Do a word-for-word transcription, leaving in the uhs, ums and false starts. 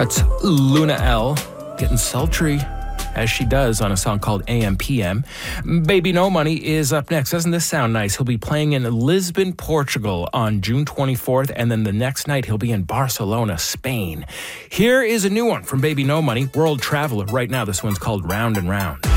That's Luna L getting sultry as she does on a song called A M P M. Baby No Money is up next. Doesn't this sound nice? He'll be playing in Lisbon, Portugal on June twenty-fourth, and then the next night he'll be in Barcelona, Spain. Here is a new one from Baby No Money, World Traveler. Right now, this one's called Round and Round.